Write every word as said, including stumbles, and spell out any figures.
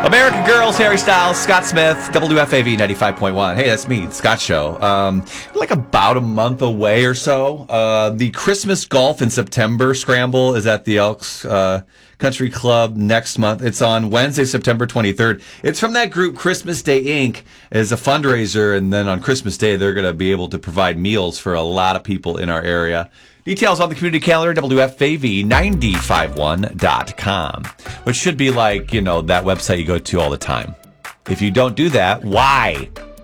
American Girls, Harry Styles, Scott Smith, W F A V ninety-five point one. Hey, that's me, Scott Show. Um, like about a month away or so. Uh, the Christmas Golf in September Scramble is at the Elks uh, Country Club next month. It's on Wednesday, September twenty-third. It's from that group, Christmas Day Incorporated, as a fundraiser, and then on Christmas Day, they're going to be able to provide meals for a lot of people in our area. Details on the community calendar, W F A V nine five one dot com, which should be like, you know, that website you go to all the time. If you don't do that, why?